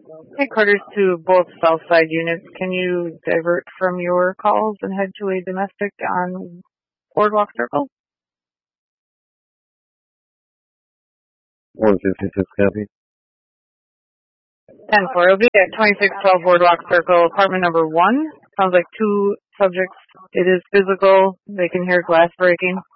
Headquarters to both south side units. Can you divert from your calls and head to a domestic on Boardwalk Circle? 156 copy. 10-4. It'll be at 2612 Boardwalk Circle, apartment number 1. Sounds like two subjects. It is physical. They can hear glass breaking.